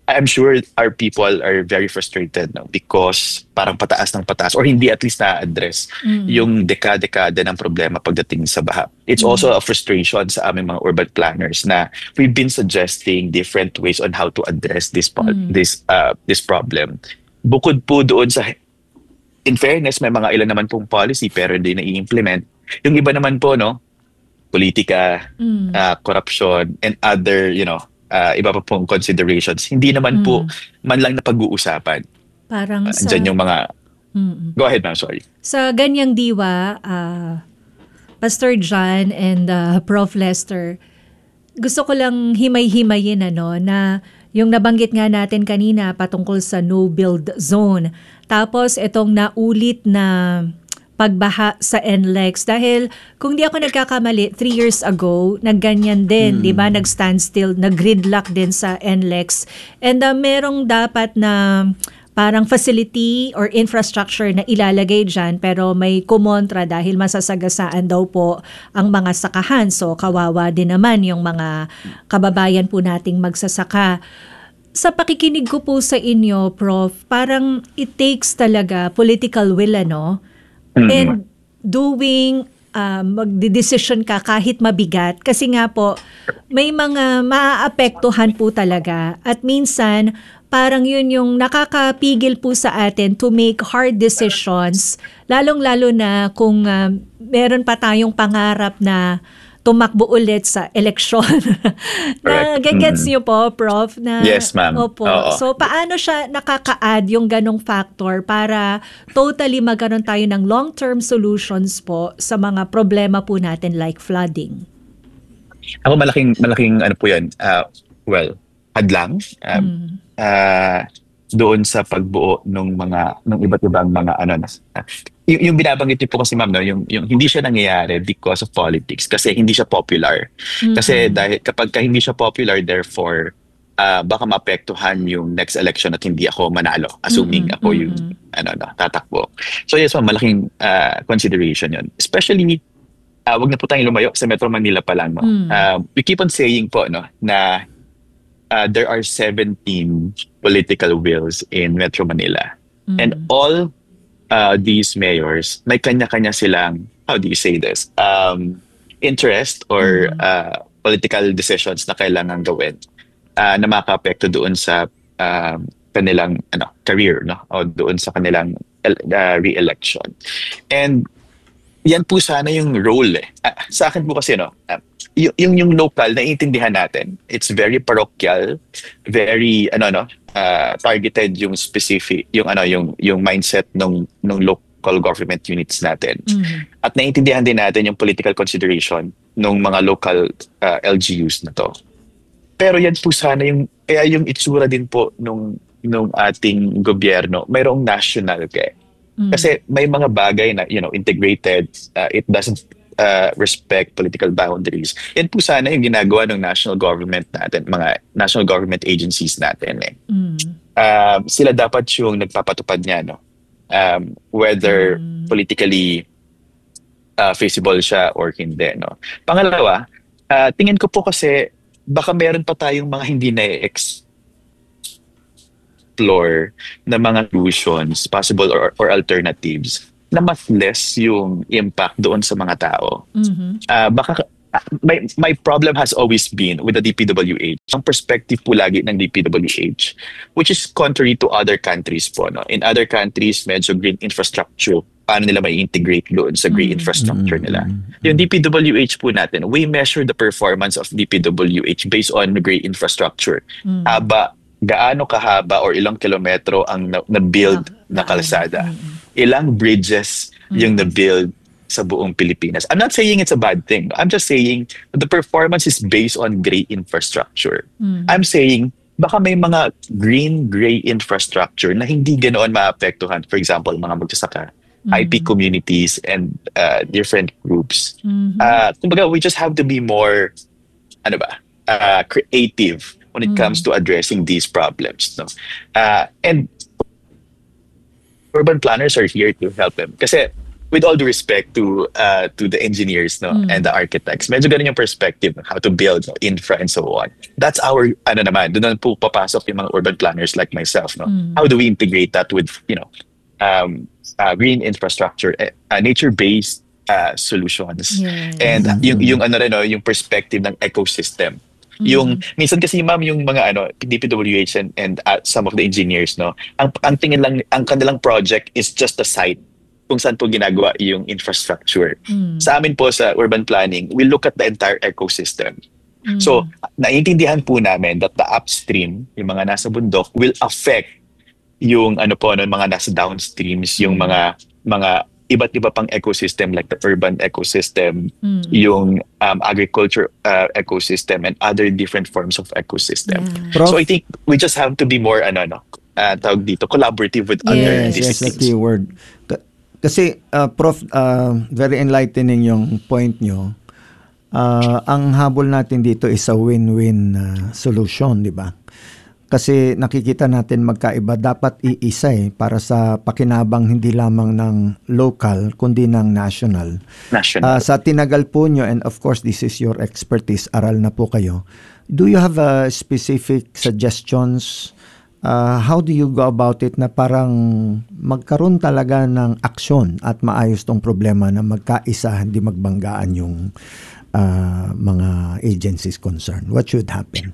I'm sure our people are very frustrated, no, because parang pataas ng pataas or hindi at least na-address Mm. yung dekada-dekada ng problema pagdating sa baha. It's Mm. also a frustration sa aming mga urban planners na we've been suggesting different ways on how to address Mm. this problem. Bukod po doon sa, in fairness, may mga ilan naman pong policy pero hindi na-i-implement. Yung iba naman po, no, politika, Mm. corruption, and other, iba pa pong considerations. Hindi naman po Mm. man lang na pag-uusapan. Parang Andyan yung mga, Mm. go ahead ma'am, sorry. Sa ganyang diwa, Pastor John and Prof. Lester, gusto ko lang himay-himayin na yung nabanggit nga natin kanina patungkol sa no-build zone. Tapos itong naulit na pagbaha sa NLEX. Dahil kung di ako nagkakamali, 3 years ago, nagganyan din, di ba? Nag-standstill, nag-gridlock din sa NLEX. And merong dapat na parang facility or infrastructure na ilalagay dyan pero may kumontra dahil masasagasaan daw po ang mga sakahan. So kawawa din naman yung mga kababayan po nating magsasaka. Sa pakikinig ko po sa inyo, Prof, parang it takes talaga political will, and doing magdidesisyon ka kahit mabigat kasi nga po may mga maaapektuhan po talaga at minsan parang yun yung nakakapigil po sa atin to make hard decisions lalong-lalo na kung meron pa tayong pangarap na tumakbo ulit sa eleksyon. Na gets niyo po, Prof? Na, yes, ma'am. Opo. Oo. So, paano siya nakaka-add yung ganong factor para totally magkaroon tayo ng long-term solutions po sa mga problema po natin like flooding? Ako malaking ano po yan, hadlang doon sa pagbuo ng iba't ibang mga yung binabanggit niyo po kasi ma'am, no, yung hindi siya nangyayari because of politics kasi hindi siya popular. Kasi dahil kapag hindi siya popular, therefore baka maapektuhan yung next election at hindi ako manalo, assuming ako yung tatakbo. So yes ma'am, malaking consideration yun. Especially wag na po tayong lumayo sa Metro Manila pa lang, no. We keep on saying po, no, na there are 17 political wills in Metro Manila. And all these mayors, may kanya-kanya silang, how do you say this, interest or political decisions na kailangan gawin na makaapekto doon sa kanilang career, no, o doon sa kanilang re-election. And yan po sana yung role sa akin po kasi, no, yung local naiintindihan natin, it's very parochial, very targeted yung specific yung mindset ng local government units natin. At naiintindihan din natin yung political consideration ng mga local LGUs na to. Pero yan po sana kaya yung itsura din po nung ating gobyerno mayroong national kasi may mga bagay na integrated, it doesn't respect political boundaries. Yan po sana yung ginagawa ng national government natin, mga national government agencies natin. Sila dapat yung nagpapatupad niya, no? Whether politically feasible siya or hindi, no? Pangalawa, tingin ko po kasi baka meron pa tayong mga hindi na-explore na mga solutions, possible or alternatives na mas less yung impact doon sa mga tao. Baka my problem has always been with the DPWH. Ang perspective po lagi ng DPWH, which is contrary to other countries po. No? In other countries, medyo green infrastructure, paano nila may integrate doon sa green infrastructure nila. Yung DPWH po natin, we measure the performance of DPWH based on green infrastructure. Gaano kahaba or ilang kilometro ang na-build na kalsada. Ilang bridges yung na-build sa buong Pilipinas. I'm not saying it's a bad thing. I'm just saying the performance is based on gray infrastructure. I'm saying baka may mga gray infrastructure na hindi ganoon maapektuhan. For example, mga magsasaka, IP communities and different groups. Kumbaga, we just have to be more creative when it comes to addressing these problems. No? And urban planners are here to help them. Kasi with all due respect to the engineers, no, and the architects, medyo ganun yung perspective how to build, no, infra and so on. That's our ano naman, doon na po papasok yung mga urban planners like myself, no. How do we integrate that with, green infrastructure, nature-based solutions, Yes. and yung ano rin, no, yung perspective ng ecosystem. Yung minsan kasi ma'am yung mga DPWH and some of the engineers, no, ang tingin lang, ang kanilang project is just a site kung saan po ginagawa yung infrastructure. Sa amin po sa urban planning, we look at the entire ecosystem. So, naiintindihan po namin that the upstream, yung mga nasa bundok, will affect yung mga nasa downstreams, yung mga iba't iba pang ecosystem like the urban ecosystem, yung agriculture ecosystem, and other different forms of ecosystem. Prof, So I think we just have to be more tawag dito, collaborative with other yes, that's the disciplines. key word. Kasi, Prof, very enlightening yung point nyo. Ang habol natin dito is a win-win solution, di ba? Kasi nakikita natin magkaiba, dapat iisa para sa pakinabang hindi lamang ng local, kundi ng national. Sa tinagal po nyo, and of course this is your expertise, aral na po kayo. Do you have specific suggestions? How do you go about it na parang magkaroon talaga ng aksyon at maayos tong problema na magkaisa, hindi magbanggaan yung mga agencies concerned? What should happen?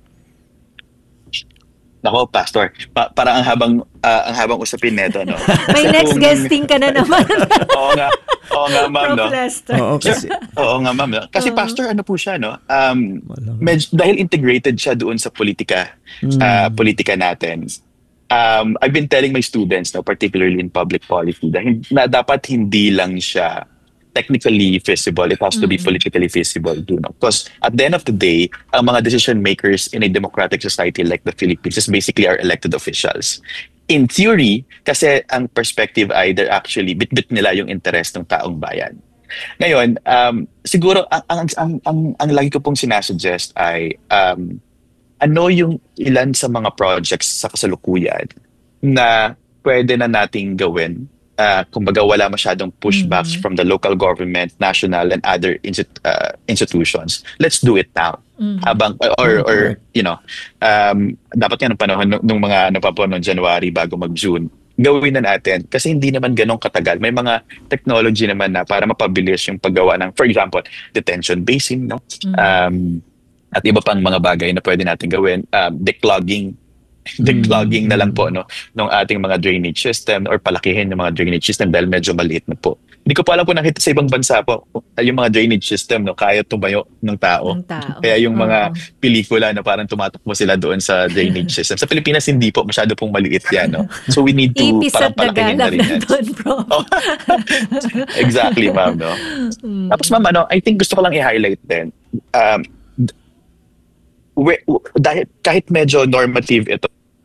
Nako, Pastor, parang ang habang usapin nito, no. May next guesting ka na naman. Oo nga, ma'am, no. Prof. Lester. Oo nga, ma'am, no. Kasi Pastor, ano po siya, no. Dahil integrated siya doon sa politika natin. I've been telling my students, no, particularly in public policy, na dapat hindi lang siya technically feasible, it has to be politically feasible too, no? Because at the end of the day, ang mga decision makers in a democratic society like the Philippines is basically our elected officials. In theory, kasi ang perspective ay they're actually bit-bit nila yung interest ng taong bayan. Ngayon, siguro ang lagi ko pong sinasuggest ay ano yung ilan sa mga projects sa kasalukuyan na pwede na nating gawin. Kumbaga wala masyadong pushbacks from the local government, national, and other institutions. Let's do it now. Habang dapat nga nung panahon nung mga noong January bago mag-June, gawin na natin kasi hindi naman ganong katagal. May mga technology naman na para mapabilis yung paggawa ng, for example, detention basin, no? At iba pang mga bagay na pwede natin gawin, declogging na lang po, no, ng ating mga drainage system, or palakihin yung mga drainage system dahil medyo maliit na po. Hindi ko pa alam kung nakita sa ibang bansa po yung mga drainage system, no, kaya tumayo ng tao. Kaya yung mga pelikula na parang tumatakbo sila doon sa drainage system. Sa Pilipinas hindi po, masyado pong maliit yan, no. So we need to parang palakihin na rin yan. Exactly, ma'am, no. Tapos ma'am, I think gusto ko lang i-highlight din, dahil kahit medyo normative ito,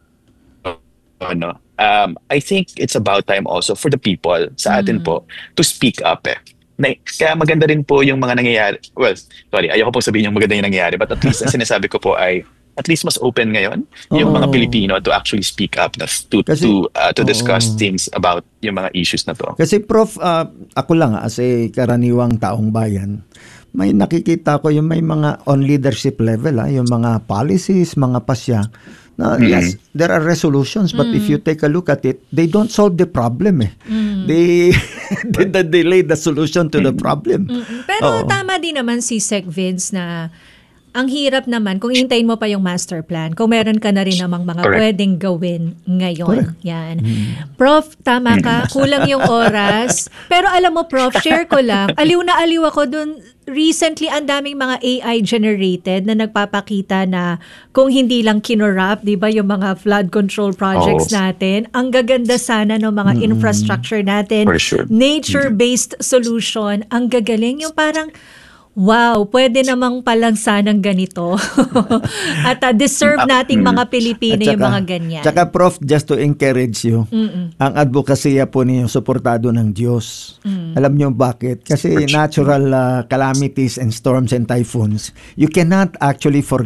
I think it's about time also for the people sa atin po to speak up. Kaya maganda rin po yung mga nangyayari. Well, sorry, ayoko pong sabihin yung maganda yung nangyayari, but at least ang sinasabi ko po ay at least mas open ngayon yung mga Pilipino to actually speak up, to discuss things about yung mga issues na to. Kasi Prof, ako lang as a karaniwang taong bayan, may nakikita ko yung may mga on leadership level, yung mga policies, mga pasya. Yes, there are resolutions, but if you take a look at it, they don't solve the problem. They delay the solution to the problem. Pero tama din naman si Sec Vince na ang hirap naman kung hintayin mo pa yung master plan, kung meron ka na rin namang mga pwedeng gawin ngayon. Yan. Prof, tama ka, kulang yung oras. Pero alam mo, Prof, share ko lang, aliw na aliw ako dun. Recently, ang daming mga AI generated na nagpapakita na kung hindi lang kinorap, di ba, yung mga flood control projects natin, ang gaganda sana ng mga infrastructure natin. For sure. Nature-based solution, ang gagaling. Yung parang, wow, pwede namang palang sanang ganito. At deserve nating mga Pilipino yung mga ganyan. Tsaka Prof, just to encourage you, ang advokasya po ninyo suportado ng Diyos. Alam niyo bakit? Kasi natural calamities and storms and typhoons, you cannot actually forget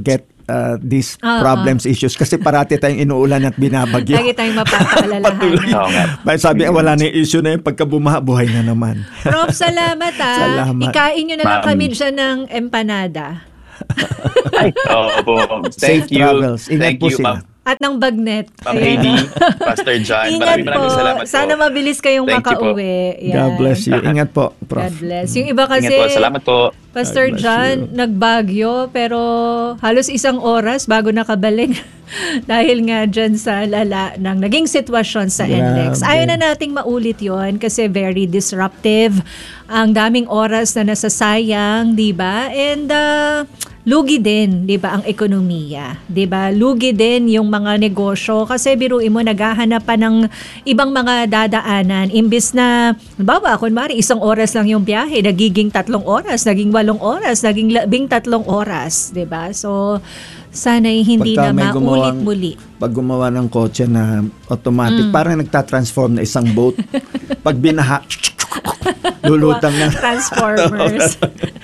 these Oo. problems, issues. Kasi parati tayong inuulan at binabagyo. Lagi tayong mapapaalalahanan. Oo nga. Sabi, wala na yung issue na yun. Pagka bumaha, buhay na naman. Prof, salamat Salamat. Ikain nyo na lang Ma'am. kami dyan ng empanada. Ay, oo po. Safe Thank you. travels. Ingat Thank po you, sila. Ma'am. At ng bagnet. Ma'am Ayan. Heidi, Pastor John. Ingat Maraming salamat po. Sana mabilis kayong Thank you po. makauwi. Yan. God bless you. Ingat po, Prof. God bless. Yung iba kasi, Ingat po. Salamat po. Pastor God bless John, you. nagbagyo pero halos 1 oras bago nakabalik dahil nga dyan sa lala ng naging sitwasyon sa Grabe. NLEX. Ayaw na nating maulit yon kasi very disruptive. Ang daming oras na nasasayang, di ba? And lugi din, 'di ba, ang ekonomiya, 'di ba? Lugi din yung mga negosyo kasi biruin mo naghahanap pa ng ibang mga dadaanan imbis na halimbawa kunwari 1 oras lang yung biyahe, nagiging 3 oras, naging 8 oras, naging 13 oras, 'di ba? So sana'y hindi Pagka na may maulit-muli. Pag gumawa ng kotse na automatic, parang nagtatransform na isang boat. Pag binaha, lulutang na. Transformers.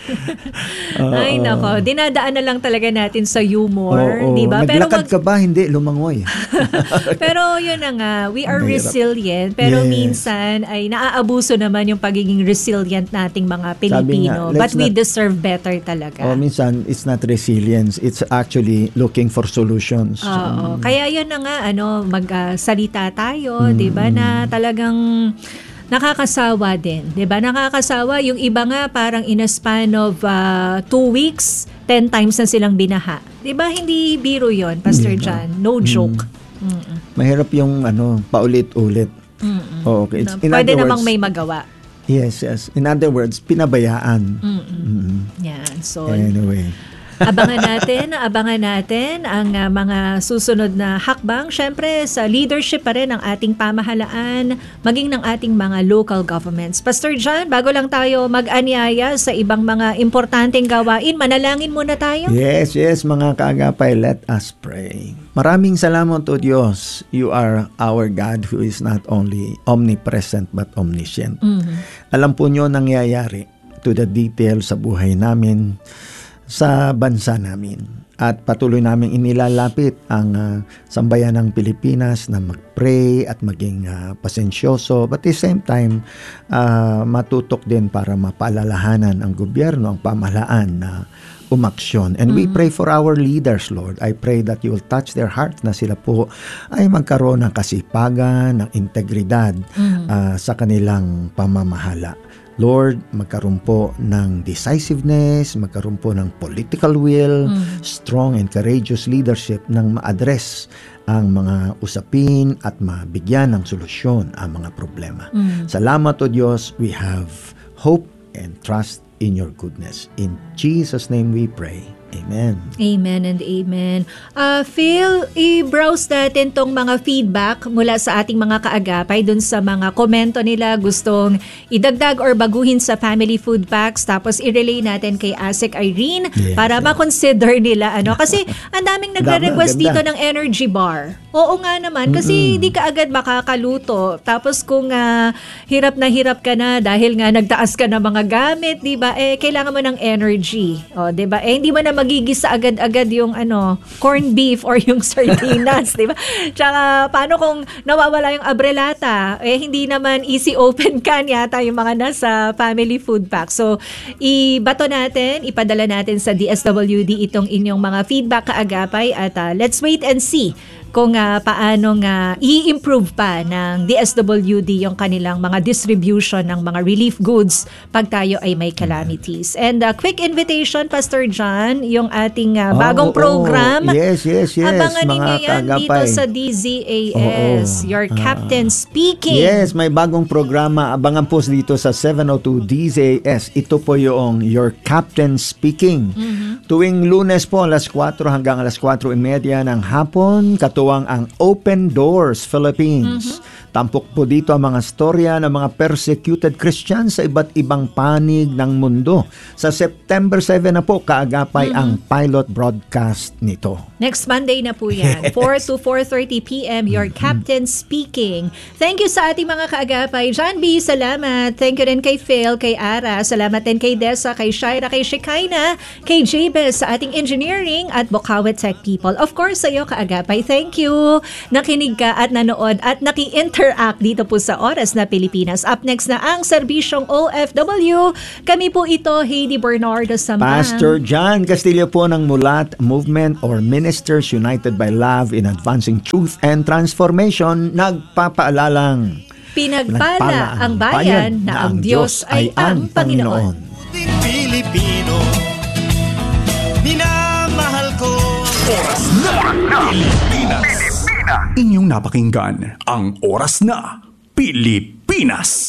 Ay nako, dinadaan na lang talaga natin sa humor, Oo. 'di ba? Pero Naglakad ka ba? Hindi, lumangoy. Pero yun na nga, we are Mahirap. resilient. Pero Yes. minsan ay naaabuso naman yung pagiging resilient nating mga Sabi Pilipino. nga, But let's we not- deserve better talaga. Minsan, it's not resilience. It's actually looking for solutions. Oo. Kaya yun na nga, magsalita tayo, di ba, na talagang nakakasawa din. Di ba? Nakakasawa. Yung iba nga parang in a span of 2 weeks, 10 times na silang binaha. Di ba? Hindi biro yon, Pastor John. No joke. Mm-mm. Mahirap yung paulit-ulit. Mm-mm. Okay. In Pwede other namang words, may magawa. Yes. In other words, pinabayaan. Yan. So, Anyway. abangan natin ang mga susunod na hakbang. Siyempre, sa leadership pa rin ng ating pamahalaan, maging ng ating mga local governments. Pastor John, bago lang tayo mag-anyaya sa ibang mga importanteng gawain, manalangin muna tayo. Yes, mga kaagapay, let us pray. Maraming salamat o Diyos. You are our God who is not only omnipresent but omniscient. Alam po nyo nangyayari to the detail sa buhay namin, sa bansa namin. At patuloy namin inilalapit ang sambayan ng Pilipinas na mag-pray at maging pasensyoso. But at the same time, matutok din para mapaalalahanan ang gobyerno, ang pamahalaan na umaksyon. And we pray for our leaders, Lord. I pray that you will touch their hearts na sila po ay magkaroon ng kasipagan, ng integridad sa kanilang pamamahala. Lord, magkaroon po ng decisiveness, magkaroon po ng political will, strong and courageous leadership nang ma-address ang mga usapin at mabigyan ng solusyon ang mga problema. Salamat o Diyos, we have hope and trust in your goodness. In Jesus' name we pray. Amen. Amen and amen. Phil, i-browse natin tong mga feedback mula sa ating mga kaagapay dun sa mga komento nila gustong idagdag or baguhin sa family food packs, tapos i-relay natin kay Asik Irene para ma-consider nila. Kasi ang daming nagre-request Ganda. dito ng energy bar. Oo nga naman, kasi di ka agad makakaluto. Tapos kung hirap ka na dahil nga nagtaas ka ng mga gamit, di ba? Kailangan mo ng energy. O, di ba? Hindi mo na magigisa agad-agad yung corned beef or yung sardinas, di ba? Tsaka paano kung nawawala yung abrelata? Hindi naman easy open can yata yung mga nasa family food pack. So, ipadala natin sa DSWD itong inyong mga feedback kaagapay at let's wait and see kung paano i-improve pa ng DSWD yung kanilang mga distribution ng mga relief goods pag tayo ay may calamities. And quick invitation, Pastor John, yung ating bagong program. Yes. Abangan mga ninyo yan dito kaagapay. sa DZAS, Your Captain Speaking. Yes, may bagong programa. Abangan po dito sa 702 DZAS. Ito po yung Your Captain Speaking. Tuwing Lunes po, alas 4 hanggang alas 4:30 ng hapon. Katuwang ang Open Doors Philippines. Tampok po dito ang mga storya ng mga persecuted Christians sa iba't ibang panig ng mundo. Sa September 7 na po, kaagapay ang pilot broadcast nito. Next Monday na po yan. 4 to 4:30 p.m. Your Captain Speaking. Thank you sa ating mga kaagapay. John B., salamat. Thank you rin kay Phil, kay Ara. Salamat din kay Dessa, kay Shaira, kay Shekinah, kay Jabez sa ating engineering at Bukawi Tech people. Of course, sa iyo kaagapay. Thank you. Nakinig ka at nanood at naki-interact dito po sa Oras na Pilipinas. Up next na ang serbisyong OFW. Kami po ito, Heidi Bernardo Sambang. Pastor John Castillo po ng Mulat Movement or Ministers United by Love in Advancing Truth and Transformation, nagpapaalalang Pinagpala ang bayan na ang Diyos ay ang Panginoon. Pilipino, minamahal ko. Oras na Pilipinas. Inyong napakinggan ang Oras na Pilipinas.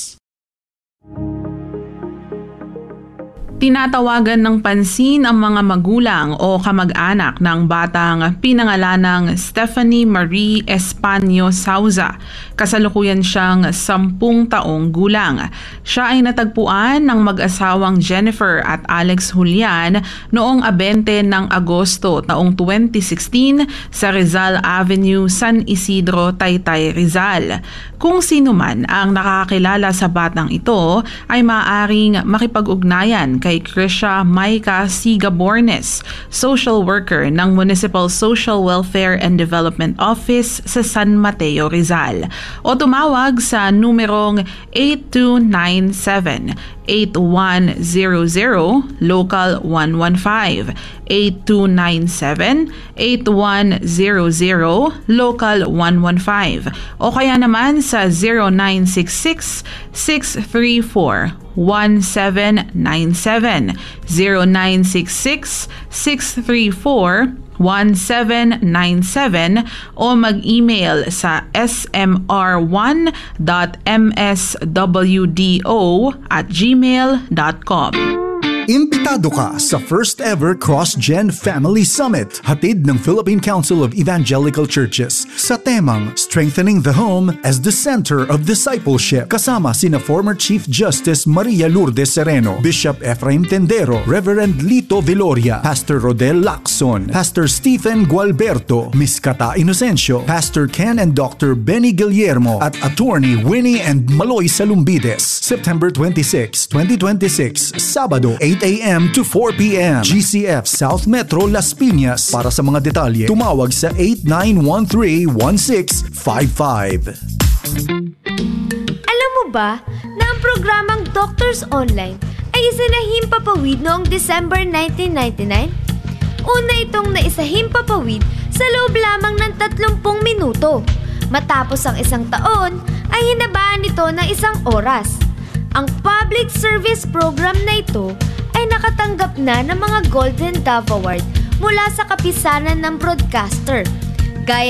Tinatawagan ng pansin ang mga magulang o kamag-anak ng batang pinangalanang Stephanie Marie Espanyo Sauza. Kasalukuyan siyang 10 taong gulang. Siya ay natagpuan ng mag-asawang Jennifer at Alex Julian noong 20 ng Agosto taong 2016 sa Rizal Avenue, San Isidro, Taytay, Rizal. Kung sino man ang nakakilala sa batang ito ay maaaring makipag-ugnayan kay Krisha Maika Sigabornes, social worker ng Municipal Social Welfare and Development Office sa San Mateo, Rizal. O tumawag sa numerong 8297-8100 Local 115, 8297-8100 Local 115 o kaya naman sa 0966-634-1797, 0966-634-1797 o mag-email sa smr1.mswdo@gmail.com. Imbitado ka sa first ever Cross-Gen Family Summit, hatid ng Philippine Council of Evangelical Churches sa temang Strengthening the Home as the Center of Discipleship. Kasama sina former Chief Justice Maria Lourdes Sereno, Bishop Efraim Tendero, Reverend Lito Viloria, Pastor Rodel Lacson, Pastor Stephen Gualberto, Miss Kata Inocencio, Pastor Ken and Dr. Benny Guillermo at Attorney Winnie and Maloy Salumbides. September 26, 2026, Sabado, 8 a.m. to 4 p.m. GCF South Metro Las Piñas. Para sa mga detalye, tumawag sa 8913-1655. Alam mo ba na ang programang Doctors Online ay isinahimpapawid noong December 1999? Una itong naisahimpapawid sa loob lamang ng 30 minuto. Matapos ang 1 taon, ay hinabaan ito ng 1 oras. Ang public service program na ito ay nakatanggap na ng mga Golden Dove Award mula sa kapisanan ng broadcaster